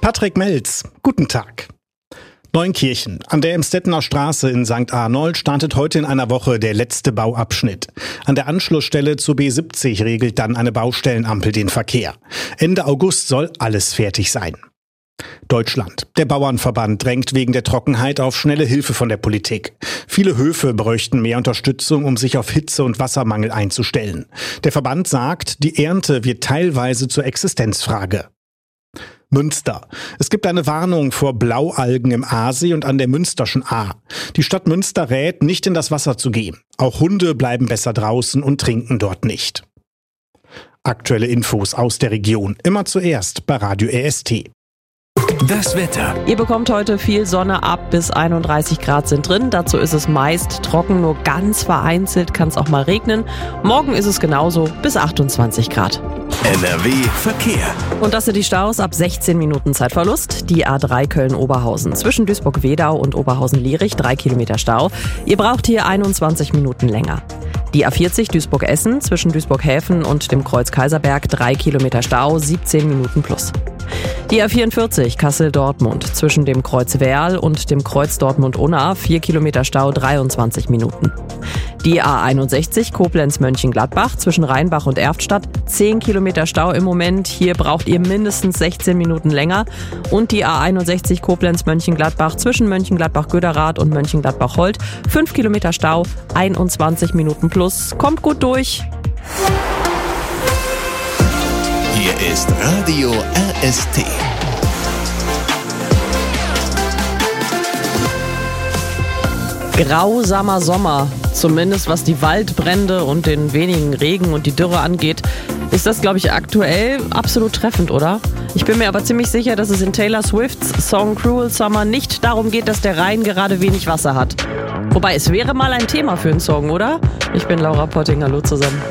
Patrick Melz, guten Tag. Neunkirchen. An der Emstettener Straße in St. Arnold startet heute in einer Woche der letzte Bauabschnitt. An der Anschlussstelle zur B70 regelt dann eine Baustellenampel den Verkehr. Ende August soll alles fertig sein. Deutschland. Der Bauernverband drängt wegen der Trockenheit auf schnelle Hilfe von der Politik. Viele Höfe bräuchten mehr Unterstützung, um sich auf Hitze- und Wassermangel einzustellen. Der Verband sagt, die Ernte wird teilweise zur Existenzfrage. Münster. Es gibt eine Warnung vor Blaualgen im Aasee und an der Münsterschen Ahr. Die Stadt Münster rät, nicht in das Wasser zu gehen. Auch Hunde bleiben besser draußen und trinken dort nicht. Aktuelle Infos aus der Region. Immer zuerst bei Radio RST. Das Wetter. Ihr bekommt heute viel Sonne, ab bis 31 Grad sind drin. Dazu ist es meist trocken, nur ganz vereinzelt kann es auch mal regnen. Morgen ist es genauso, bis 28 Grad. NRW Verkehr. Und das sind die Staus ab 16 Minuten Zeitverlust. Die A3 Köln-Oberhausen zwischen Duisburg-Wedau und Oberhausen-Lierich 3 Kilometer Stau. Ihr braucht hier 21 Minuten länger. Die A40 Duisburg-Essen zwischen Duisburg-Häfen und dem Kreuz Kaiserberg 3 Kilometer Stau, 17 Minuten plus. Die A44 Kassel-Dortmund zwischen dem Kreuz Werl und dem Kreuz Dortmund-Unna 4 Kilometer Stau, 23 Minuten. Die A61 Koblenz-Mönchengladbach zwischen Rheinbach und Erftstadt 10 Kilometer Stau im Moment. Hier braucht ihr mindestens 16 Minuten länger. Und die A61 Koblenz-Mönchengladbach zwischen Mönchengladbach-Göderath und Mönchengladbach-Holt 5 Kilometer Stau, 21 Minuten plus. Kommt gut durch. Hier ist Radio RST. Grausamer Sommer, zumindest was die Waldbrände und den wenigen Regen und die Dürre angeht, ist das, glaube ich, aktuell absolut treffend, oder? Ich bin mir aber ziemlich sicher, dass es in Taylor Swifts Song Cruel Summer nicht darum geht, dass der Rhein gerade wenig Wasser hat. Wobei, es wäre mal ein Thema für einen Song, oder? Ich bin Laura Potting, hallo zusammen.